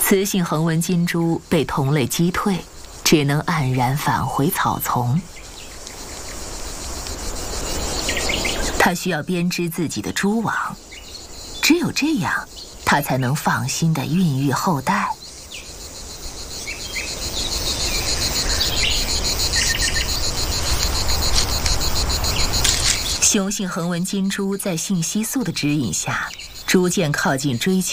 雌性横纹金蛛被同类击退，只能黯然返回草丛。它需要编织自己的蛛网，只有这样，它才能放心地孕育后代。雄性横纹金蛛在性激素的指引下，逐渐靠近追求